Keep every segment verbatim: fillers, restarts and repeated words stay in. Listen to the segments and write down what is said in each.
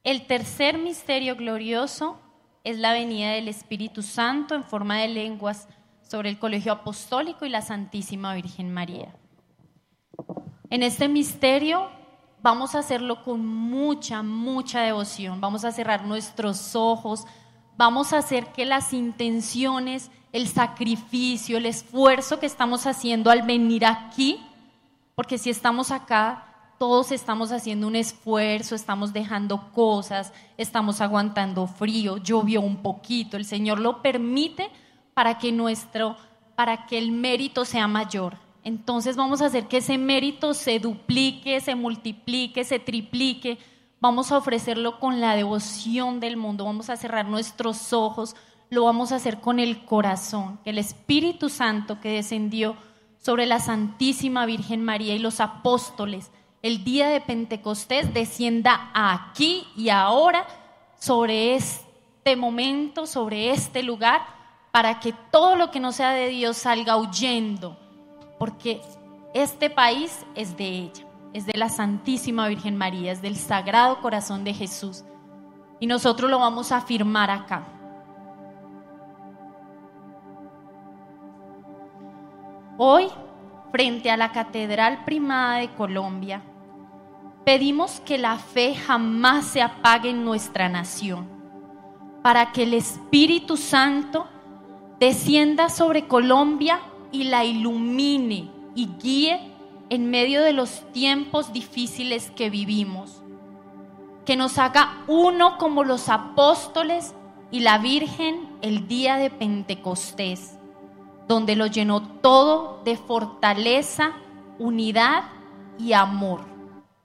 El tercer misterio glorioso es la venida del Espíritu Santo en forma de lenguas sobre el Colegio Apostólico y la Santísima Virgen María. En este misterio vamos a hacerlo con mucha, mucha devoción. Vamos a cerrar nuestros ojos, vamos a hacer que las intenciones, el sacrificio, el esfuerzo que estamos haciendo al venir aquí, porque si estamos acá, todos estamos haciendo un esfuerzo, estamos dejando cosas, estamos aguantando frío, llovió un poquito, el Señor lo permite para que nuestro, para que el mérito sea mayor. Entonces vamos a hacer que ese mérito se duplique, se multiplique, se triplique. Vamos a ofrecerlo con la devoción del mundo, vamos a cerrar nuestros ojos, lo vamos a hacer con el corazón, que el Espíritu Santo que descendió sobre la Santísima Virgen María y los apóstoles el día de Pentecostés descienda aquí y ahora sobre este momento, sobre este lugar, para que todo lo que no sea de Dios salga huyendo, porque este país es de ella, es de la Santísima Virgen María, es del Sagrado Corazón de Jesús, y nosotros lo vamos a afirmar acá. Hoy, frente a la Catedral Primada de Colombia, pedimos que la fe jamás se apague en nuestra nación, para que el Espíritu Santo descienda sobre Colombia y la ilumine y guíe en medio de los tiempos difíciles que vivimos. Que nos haga uno como los apóstoles y la Virgen el día de Pentecostés, donde lo llenó todo de fortaleza, unidad y amor.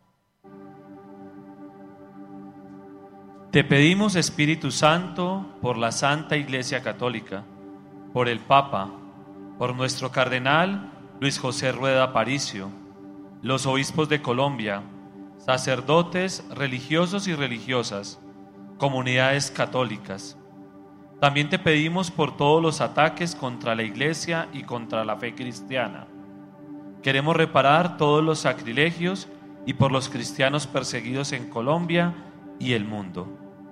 Te pedimos, Espíritu Santo, por la Santa Iglesia Católica, por el Papa, por nuestro Cardenal Luis José Rueda Aparicio, los obispos de Colombia, sacerdotes, religiosos y religiosas, comunidades católicas. También te pedimos por todos los ataques contra la Iglesia y contra la fe cristiana. Queremos reparar todos los sacrilegios y por los cristianos perseguidos en Colombia y el mundo.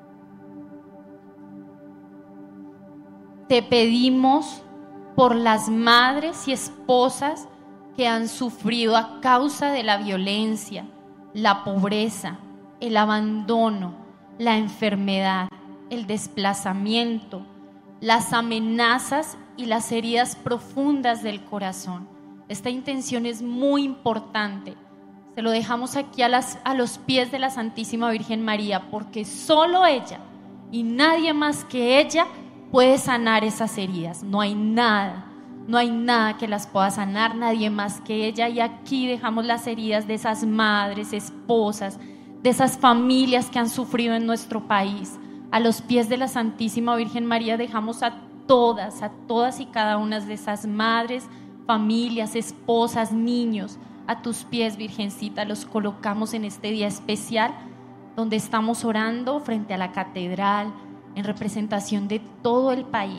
Te pedimos por las madres y esposas que han sufrido a causa de la violencia, la pobreza, el abandono, la enfermedad, el desplazamiento, las amenazas y las heridas profundas del corazón. Esta intención es muy importante. Se lo dejamos aquí a, las, a los pies de la Santísima Virgen María, porque solo ella y nadie más que ella puede sanar esas heridas. No hay nada, no hay nada que las pueda sanar, nadie más que ella. Y aquí dejamos las heridas de esas madres, esposas, de esas familias que han sufrido en nuestro país. A los pies de la Santísima Virgen María dejamos a todas, a todas y cada una de esas madres, familias, esposas, niños. A tus pies, Virgencita, los colocamos en este día especial donde estamos orando frente a la catedral en representación de todo el país.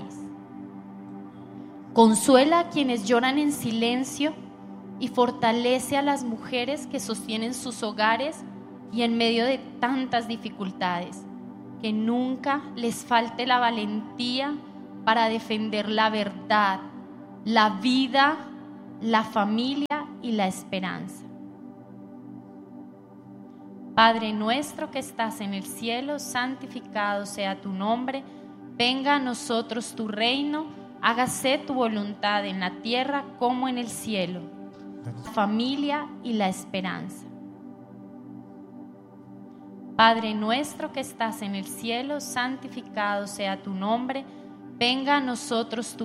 Consuela a quienes lloran en silencio y fortalece a las mujeres que sostienen sus hogares y en medio de tantas dificultades. Que nunca les falte la valentía para defender la verdad, la vida, la familia y la esperanza. Padre nuestro que estás en el cielo, santificado sea tu nombre. Venga a nosotros tu reino, hágase tu voluntad en la tierra como en el cielo. La familia y la esperanza. Padre nuestro que estás en el cielo, santificado sea tu nombre. Venga a nosotros tu